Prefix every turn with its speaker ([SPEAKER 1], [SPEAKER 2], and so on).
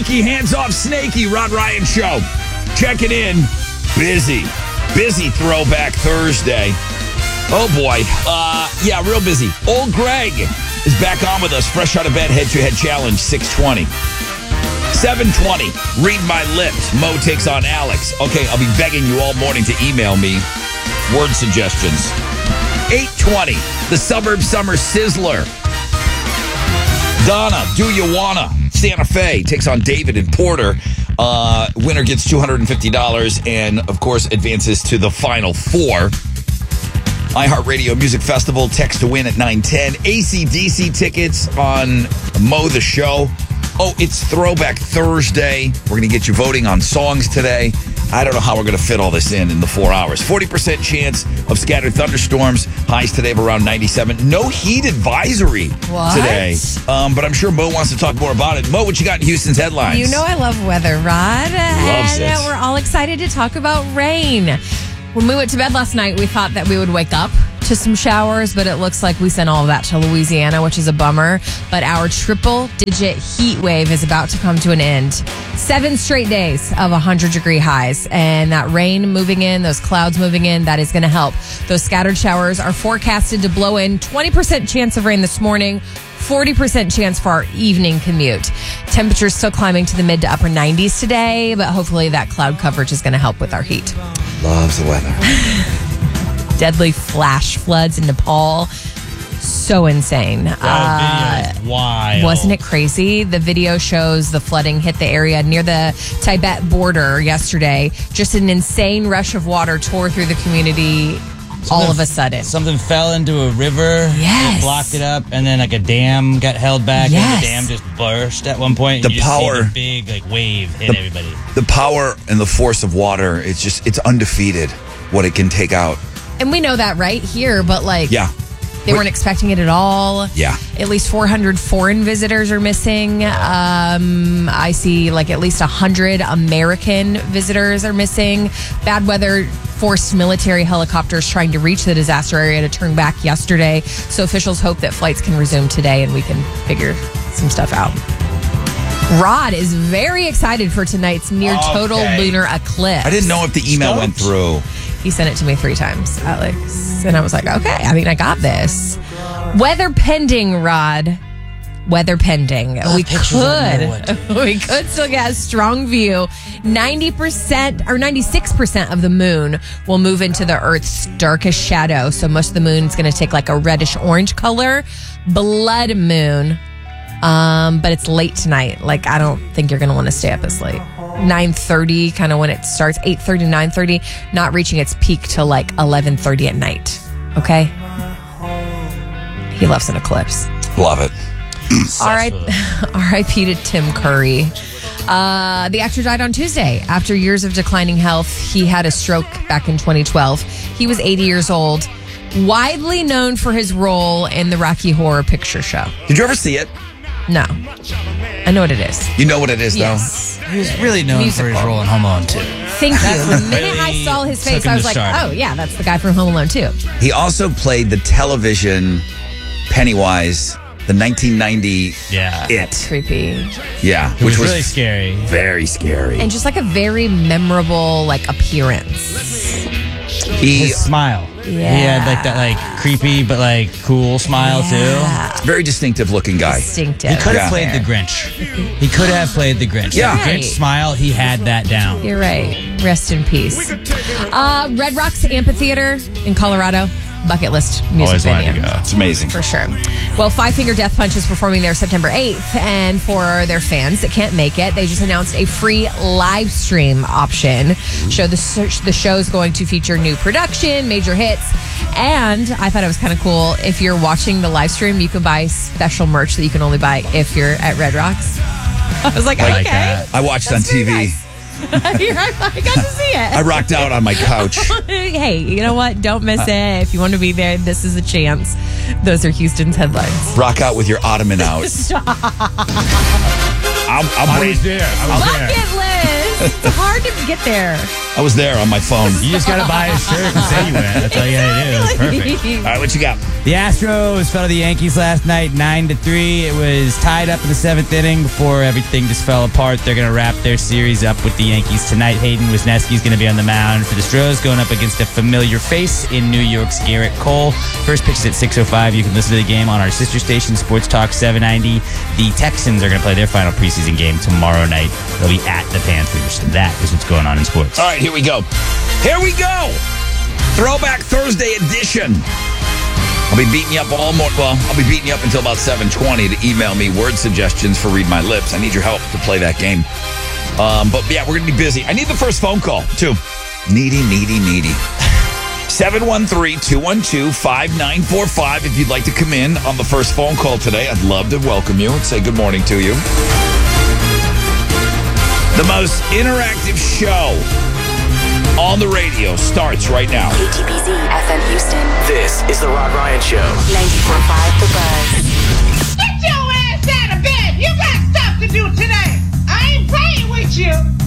[SPEAKER 1] Snakey, hands off Snakey, Rod Ryan Show. Checking in. Busy Throwback Thursday. Oh boy. Yeah, real busy. Old Greg is back on with us, fresh out of bed, head-to-head challenge, 6:20. 7:20, read my lips. Mo takes on Alex. Okay, I'll be begging you all morning to email me word suggestions. 8:20, the Suburb Summer Sizzler. Donna, do you wanna? Santa Fe takes on David and Porter. Winner gets $250 and, of course, advances to the Final Four. iHeartRadio Music Festival, text to win at 9:10. AC/DC tickets on Mo the Show. Oh, it's Throwback Thursday. We're going to get you voting on songs today. I don't know how we're going to fit all this in the 4 hours. 40% chance of scattered thunderstorms. Highs today of around 97. No heat advisory today. But I'm sure Mo wants to talk more about it. Mo, what you got in Houston's headlines?
[SPEAKER 2] You know I love weather, Rod.
[SPEAKER 1] Loves it.
[SPEAKER 2] We're all excited to talk about rain. When we went to bed last night, we thought that we would wake up to some showers, but it looks like we sent all of that to Louisiana, which is a bummer. But our triple-digit heat wave is about to come to an end. 7 straight days of 100-degree highs. And that rain moving in, those clouds moving in, that is going to help. Those scattered showers are forecasted to blow in. 20% chance of rain this morning. 40% chance for our evening commute. Temperatures still climbing to the mid to upper 90s today, but hopefully that cloud coverage is going to help with our heat.
[SPEAKER 1] Loves the weather.
[SPEAKER 2] Deadly flash floods in Nepal. So insane.
[SPEAKER 3] Wild.
[SPEAKER 2] Wasn't it crazy? The video shows the flooding hit the area near the Tibet border yesterday. Just an insane rush of water tore through the community all of a sudden.
[SPEAKER 3] Something fell into a river.
[SPEAKER 2] Yes.
[SPEAKER 3] It blocked it up, and then like a dam got held back.
[SPEAKER 2] Yes.
[SPEAKER 3] And the dam just burst at one point.
[SPEAKER 1] The
[SPEAKER 3] you just
[SPEAKER 1] power.
[SPEAKER 3] see the big wave hit everybody.
[SPEAKER 1] The power and the force of water, it's undefeated what it can take out.
[SPEAKER 2] And we know that right here, but
[SPEAKER 1] Yeah.
[SPEAKER 2] they weren't expecting it at all.
[SPEAKER 1] Yeah.
[SPEAKER 2] At least 400 foreign visitors are missing. I see at least 100 American visitors are missing. Bad weather forced military helicopters trying to reach the disaster area to turn back yesterday. So officials hope that flights can resume today and we can figure some stuff out. Rod is very excited for tonight's near total lunar eclipse.
[SPEAKER 1] I didn't know if the email went through.
[SPEAKER 2] He sent it to me 3 times, Alex. And I was like, okay, I got this. Weather pending, Rod. Weather pending. We could still get a strong view. 90% or 96% of the moon will move into the Earth's darkest shadow. So most of the moon's going to take a reddish orange color. Blood moon. But it's late tonight. I don't think you're going to want to stay up this late. 9:30, kind of when it starts, 8:30, 9:30, not reaching its peak till 11:30 at night. Okay? He loves an eclipse.
[SPEAKER 1] Love it.
[SPEAKER 2] R.I.P. to Tim Curry. The actor died on Tuesday. After years of declining health, he had a stroke back in 2012. He was 80 years old. Widely known for his role in the Rocky Horror Picture Show.
[SPEAKER 1] Did you ever see it?
[SPEAKER 2] No. I know what it is.
[SPEAKER 1] You know what it is,
[SPEAKER 2] Yes.
[SPEAKER 3] He was really known for his role in Home Alone 2.
[SPEAKER 2] Thank you. The minute I saw his face, I was like, oh, yeah, that's the guy from Home Alone 2.
[SPEAKER 1] He also played the television Pennywise, the 1990 It.
[SPEAKER 2] Creepy.
[SPEAKER 1] Yeah.
[SPEAKER 3] Which was really scary.
[SPEAKER 1] Very scary.
[SPEAKER 2] And just a very memorable, appearance.
[SPEAKER 3] His smile.
[SPEAKER 2] Yeah.
[SPEAKER 3] He had that creepy but cool smile too.
[SPEAKER 1] Very distinctive looking guy.
[SPEAKER 2] Distinctive.
[SPEAKER 3] He could have played the Grinch. He could have played the Grinch.
[SPEAKER 1] Yeah.
[SPEAKER 3] The Grinch smile, he had that down.
[SPEAKER 2] You're right. Rest in peace. Red Rocks Amphitheater in Colorado. Bucket list music
[SPEAKER 3] Always wanted
[SPEAKER 2] venue.
[SPEAKER 3] to go.
[SPEAKER 1] It's amazing.
[SPEAKER 2] For sure. Well, Five Finger Death Punch is performing there September 8th. And for their fans that can't make it, they just announced a free live stream option. The show is going to feature new production, major hits. And I thought it was kind of cool. If you're watching the live stream, you can buy special merch that you can only buy if you're at Red Rocks. I was like, okay.
[SPEAKER 3] that.
[SPEAKER 1] I watched on TV.
[SPEAKER 2] Nice. I got to see it.
[SPEAKER 1] I rocked out on my couch.
[SPEAKER 2] Hey, you know what? Don't miss it. If you want to be there, this is a chance. Those are Houston's headlines.
[SPEAKER 1] Rock out with your ottoman out.
[SPEAKER 3] I was there.
[SPEAKER 2] Bucket list. It's hard to get there.
[SPEAKER 1] I was there on my phone.
[SPEAKER 3] You just got to buy a shirt and say you went. That's all you got to do. It's perfect.
[SPEAKER 1] All right, what you got?
[SPEAKER 3] The Astros fell to the Yankees last night 9-3. It was tied up in the 7th inning before everything just fell apart. They're going to wrap their series up with the Yankees tonight. Hayden Wisniewski's going to be on the mound for the Stros, going up against a familiar face in New York's Garrett Cole. First pitch is at 6:05. You can listen to the game on our sister station, Sports Talk 790. The Texans are going to play their final preseason game tomorrow night. They'll be at the Panthers. That is what's going on in sports.
[SPEAKER 1] All right, here we go. Here we go. Throwback Thursday edition. I'll be beating you up all morning. Well, I'll be beating you up until about 7:20 to email me word suggestions for Read My Lips. I need your help to play that game. But yeah, we're going to be busy. I need the first phone call, too. Needy. 713-212-5945. If you'd like to come in on the first phone call today, I'd love to welcome you and say good morning to you. The most interactive show on the radio starts right now.
[SPEAKER 4] KTPZ FM Houston.
[SPEAKER 5] This is the Rod Ryan Show.
[SPEAKER 4] 94.5 The Buzz.
[SPEAKER 6] Get your ass out of bed. You got stuff to do today. I ain't playing with you.